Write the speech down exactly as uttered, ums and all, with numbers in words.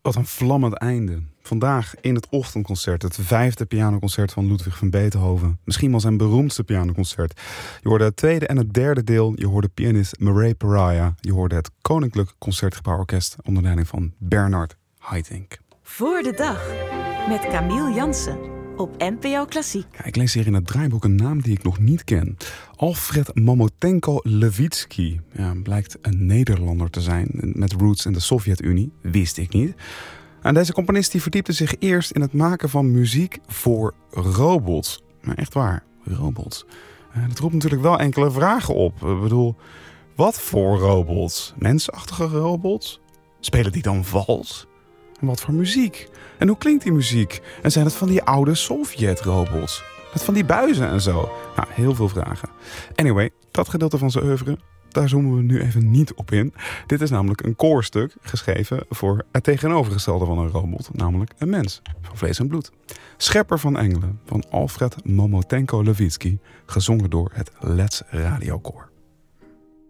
Wat een vlammend einde. Vandaag in het ochtendconcert, het vijfde pianoconcert van Ludwig van Beethoven. Misschien wel zijn beroemdste pianoconcert. Je hoorde het tweede en het derde deel. Je hoorde pianist Murray Pariah. Je hoorde het Koninklijk Concertgebouworkest onder leiding van Bernard Haitink. Voor de dag met Camille Jansen op N P O Klassiek. Ja, ik lees hier in het draaiboek een naam die ik nog niet ken. Alfred Momotenko-Levitsky. Ja, blijkt een Nederlander te zijn met roots in de Sovjet-Unie. Wist ik niet. En deze componist die verdiepte zich eerst in het maken van muziek voor robots. Maar echt waar, robots. Uh, dat roept natuurlijk wel enkele vragen op. Ik bedoel, wat voor robots? Mensachtige robots? Spelen die dan vals? En wat voor muziek? En hoe klinkt die muziek? En zijn het van die oude Sovjet-robots? Met van die buizen en zo? Nou, heel veel vragen. Anyway, dat gedeelte van zijn oeuvre, daar zoomen we nu even niet op in. Dit is namelijk een koorstuk geschreven voor het tegenovergestelde van een robot, namelijk een mens van vlees en bloed. Schepper van Engelen van Alfred Momotenko-Levitsky, gezongen door het Let's Radiokoor.